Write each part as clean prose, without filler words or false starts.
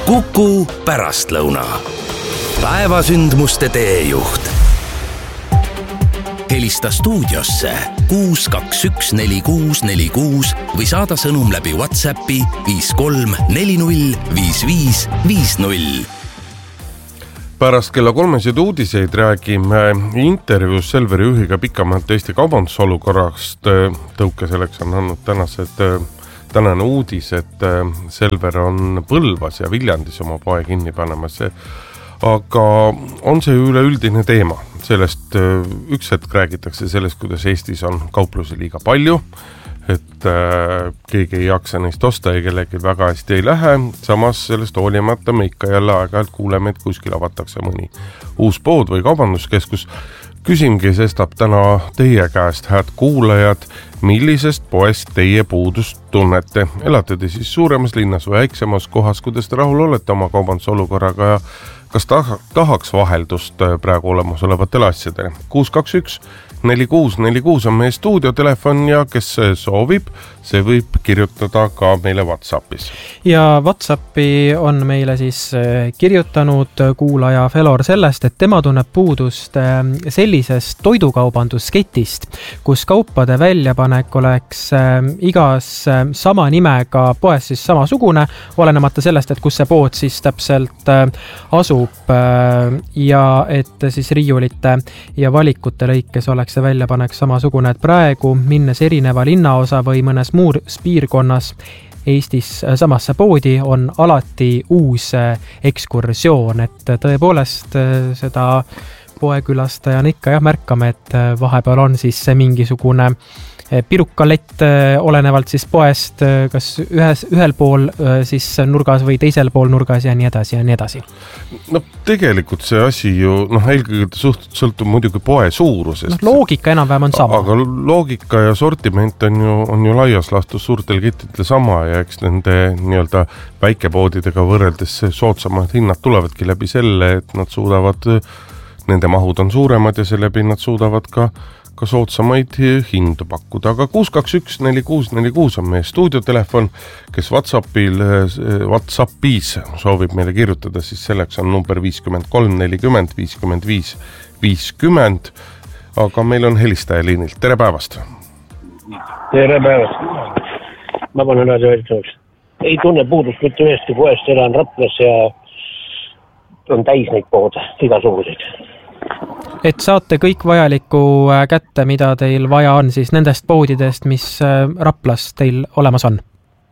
Kuku pärastlõuna. Päevasündmuste teejuht. Helista stuudiosse 6214646 või saada sõnum läbi WhatsAppi 53405550. Pärast kella 3 uudiseid räägime intervjuus Selveri juhiga pikemalt Eesti kaubandusolukorrast. Tõuke selleks on andnud tänane uudis, et Selver on Põlvas ja Viljandis oma poe kinni panemas. Aga on see üleüldine teema. Sellest üks hetk räägitakse sellest, kuidas Eestis on kauplusi liiga palju, et keegi ei jaksa neist osta ja kellegi väga hästi ei lähe. Samas sellest hoolimata me ikka jälle aeg-ajalt kuuleme, et kuskil avatakse mõni uus pood või kaubanduskeskus. Küsimgi sestap täna teie käest, hääd kuulajad, millisest poest teie puudust tunnete? Elate te siis suuremas linnas või väiksemas kohas, kuidas te rahul olete oma kaubandusolukorraga ja kas tahaks vaheldust praegu olemasolevatele asjadele? 6214646 on meie stuudiotelefon ja kes soovib, see võib kirjutada ka meile WhatsAppis. Ja WhatsAppi on meile siis kirjutanud kuulaja Felor sellest, et tema tunneb puudust sellisest toidukaubandusketist, kus kaupade väljapanek oleks igas sama nimega poes siis samasugune, olenemata sellest, et kus see pood siis täpselt asub ja et siis riiulite ja valikute lõikes oleks see väljapanek samasugune, et praegu minnes erineva linnaosa või mõnes muus piirkonnas Eestis samasse poodi on alati uus ekskursioon, et tõepoolest seda poekülastajana ikka märkame, et vahepeal on siis mingisugune pirukalett olenevalt siis poest, kas ühel pool siis nurgas või teisel pool nurgas ja nii edasi ja nii edasi. No tegelikult see asi ju, eelkõige sõltub muidugi poe suurusest. Loogika enam-vähem on sama. Aga loogika ja sortiment on ju laias laastus suurtel kettidel sama ja eks nende nii-öelda väikepoodidega võrreldes soodsamad hinnad tulevadki läbi selle, et nad suudavad, nende mahud on suuremad ja seeläbi nad suudavad ka soodsamaid hindu pakkuda. Aga 6214646 on meie stuudiotelefon, kes WhatsAppis soovib meile kirjutada, siis selleks on number 53405550. Aga meil on helistaja liinilt. Tere päevast! Tere päevast! Ma panen edasi vältsuks. Ei tunne puudust mitte ühesti poest, elan Raplas ja on täis neid poode, igasuguseid. Et saate kõik vajalikku kätte, mida teil vaja on siis nendest poodidest, mis Raplas teil olemas on?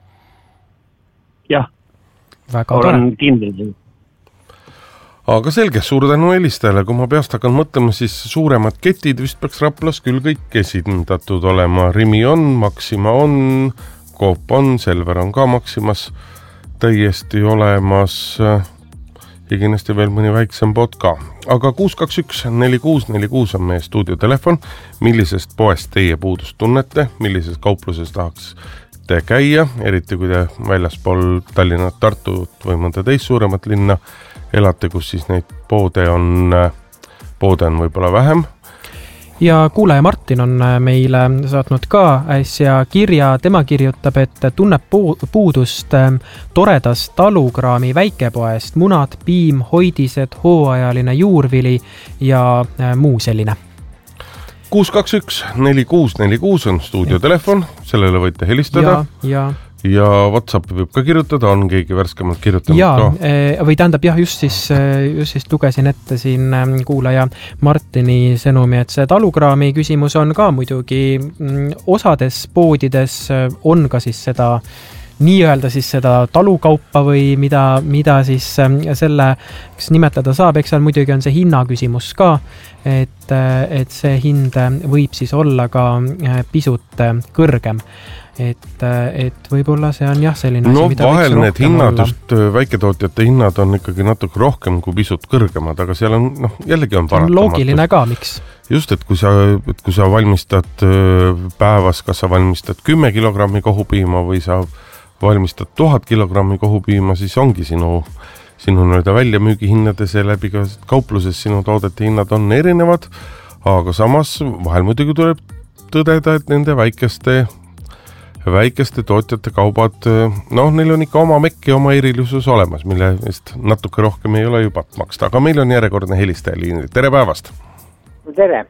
Jah, väga tore. Olen kindel. Aga selge, suur tänu helistajale. Kui ma peast hakkan mõtlema, siis suuremad ketid vist peaks Raplas küll kõik esindatud olema. Rimi on, Maxima on, Coop on, Selver on ka Maximas täiesti olemas ja kindlasti veel mõni väiksem pood ka. Aga 6214646 on meie stuudiotelefon. Millisest poest teie puudust tunnete? Millises kaupluses tahaks te käia? Eriti kui te väljaspool Tallinnat, Tartut või mõnda teist suuremat linna elate, kus siis neid poode on võib-olla vähem. Ja kuulaja Martin on meile saatnud ka äsja kirja. Tema kirjutab, et tunneb puudust toredast talukraami väikepoest, munad, piim, hoidised, hooajaline juurvili ja muu selline. 6214646 on stuudiotelefon, sellele võite helistada. Ja WhatsAppi võib ka kirjutada, on keegi värskemalt kirjutanud ka? Või tähendab just siis lugesin ette siin kuulaja Martini sõnumi, et see talukraami küsimus on ka muidugi osades poodides on ka siis seda nii-öelda siis seda talukaupa või mida siis selle nimetada saab, eks seal muidugi on see hinna küsimus ka, et see hind võib siis olla ka pisut kõrgem. Et võib-olla see on selline asi, mida vahel need hinnad, just väiketootjate hinnad on ikkagi natuke rohkem kui pisut kõrgemad, aga seal on, jällegi on paratamatu. Loogiline ka, miks? Just, et kui sa valmistad päevas, kas sa valmistad 10 kilogrammi kohupiima või sa valmistad 1000 kilogrammi kohupiima, siis ongi sinu väljamüügihinnade seeläbi ka kaupluses sinu toodete hinnad on erinevad, aga samas vahel muidugi tuleb tõdeda, et nende väikeste väikeste tootjate kaubad, neil on ikka oma mekk ja oma erilisus olemas, mille eest natuke rohkem ei ole juba maksta, aga meil on järjekordne helistaja liinil. Tere päevast! Tere!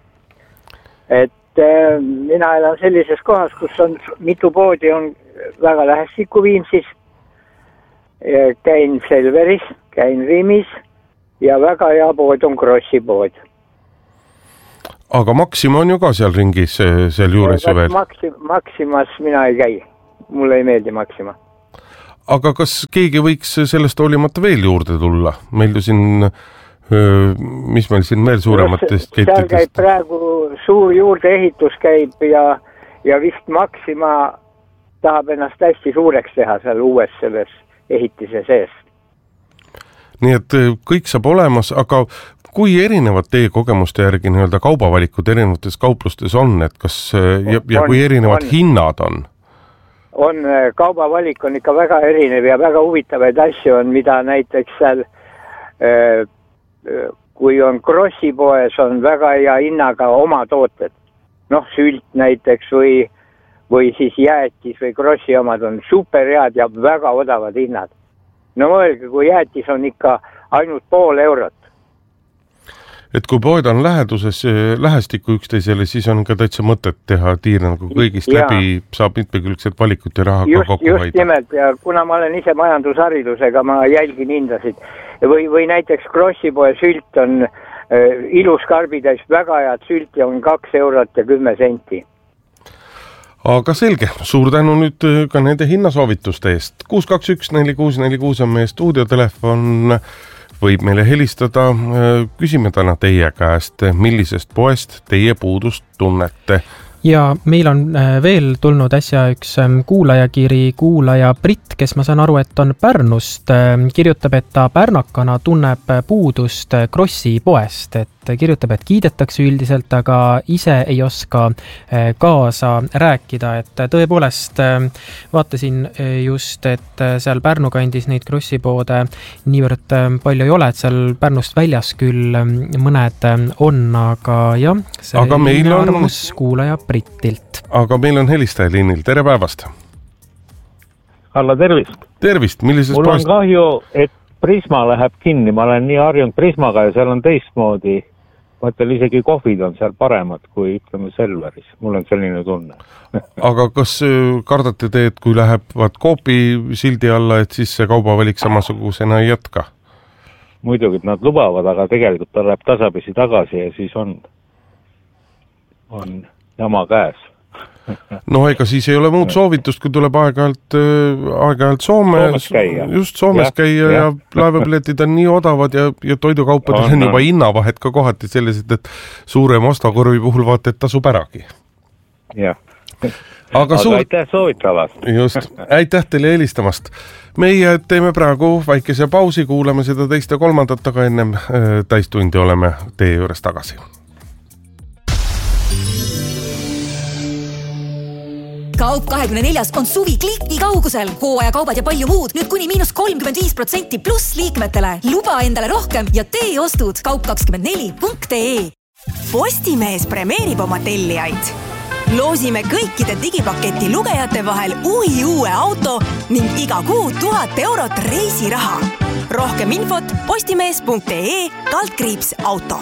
Mina elan sellises kohas, kus on mitu poodi, on väga lähestikku Viimsis. Käin Selveris, käin Rimis ja väga hea pood on Krossi pood. Aga Maxima on ju ka seal ringis, seal juures ju veel. Maximas mina ei käi. Mulle ei meeldi Maxima. Aga kas keegi võiks sellest hoolimata veel juurde tulla? Meil ju siin, mis meil siin veel suurematest kettidest? Seal käib praegu suur juurdeehitus käib ja vist Maxima tahab ennast hästi suureks teha seal uues selles ehitise sees. Nii et kõik saab olemas, aga kui erinevad teie kogemuste järgi nii-öelda kaubavalikud erinevates kauplustes on, et kas ja kui erinevad hinnad on? On, kaubavalik on ikka väga erinev ja väga huvitavaid asju on, mida näiteks seal, kui on Krossi poes, on väga hea hinnaga oma tooted. Sült näiteks või siis jäätis või Krossi omad on superhead ja väga odavad hinnad. Mõelge, kui jäätis on ikka ainult €0.5. Et kui poed on lähestikku üksteisele, siis on ka täitsa mõtet teha tiirna, kui kõigist läbi saab mitmekülgset valikut ja raha ka kokku hoida. Just nimelt, ja kuna ma olen ise majandusharidusega, ma jälgin hindasid. Või näiteks Krossi poe sült on ilus karbitäis, väga head sülti on €2.10. Aga selge, suur tänu nüüd ka nende hinnasoovituste eest. 621-4646 on meie stuudiotelefon, võib meile helistada. Küsime täna teie käest, millisest poest teie puudust tunnete? Ja meil on veel tulnud äsja üks kuulajakiri, kuulaja Brit, kes ma saan aru, et on Pärnust, kirjutab, et ta pärnakana tunneb puudust Krossi poest, et kirjutab, et kiidetakse üldiselt, aga ise ei oska kaasa rääkida, et tõepoolest vaatasin just, et seal Pärnu kandis neid Krossi poode niivõrd palju ei ole, et seal Pärnust väljas küll mõned on, aga jah, see on arvamus kuulaja Britilt. Aga meil on helistaja liinil, tere päevast! Alla, tervist! Tervist, millisest mul on kahju, et Prisma läheb kinni, ma olen nii harjunud Prismaga ja seal on teistmoodi. Mõttel isegi kohvid on seal paremad kui ütleme Selveris. Mul on selline tunne. Aga kas kardate te, et kui lähevad Coopi sildi alla, et siis see kaubavalik samasugusena ei jätka? Muidugi, et nad lubavad, aga tegelikult ta läheb tasapisi tagasi ja siis on jama käes. Ega siis ei ole muud soovitust, kui tuleb aeg-ajalt Soomes käia ja laevapiletid on nii odavad ja toidukaupadel on juba hinnavahed ka kohati sellised, et suurem ostokorvi puhul vaata, et tasub äragi. Jah. Aga aitäh soovitavast. Just, aitäh teile helistamast. Meie teeme praegu väikese pausi, kuuleme seda teist ja kolmandat, aga ennem täistundi oleme teie juures tagasi. Kaup24 on suvi kliki kaugusel. Hooajakaubad ja palju muud. Nüüd kuni -35% pluss liikmetele. Luba endale rohkem ja tee ostud kaup24.ee. Postimees premeerib oma tellijaid. Loosime kõikide digipaketi lugejate vahel uue auto ning iga kuu 1000 eurot reisiraha. Rohkem infot postimees.ee/auto.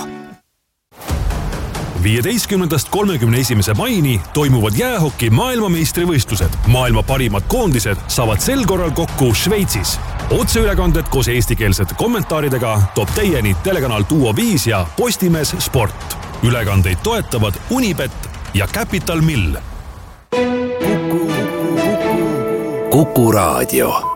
15.–31. maini toimuvad jäähoki maailmameistrivõistlused. Maailma parimad koondised saavad sel korral kokku Šveitsis. Otseülekanded koos eestikeelsete kommentaaridega toob teieni telekanal Duo 5 ja Postimees Sport. Ülekandeid toetavad Unibet ja Capital Mill. Kuku Raadio.